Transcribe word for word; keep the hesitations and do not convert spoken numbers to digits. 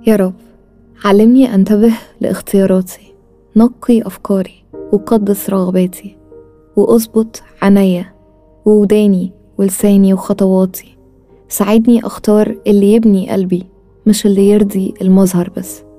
يا رب علمني أنتبه لاختياراتي، نقي أفكاري وقدس رغباتي، وأظبط عينيا ووداني ولساني وخطواتي. ساعدني أختار اللي يبني قلبي مش اللي يرضي المظهر بس.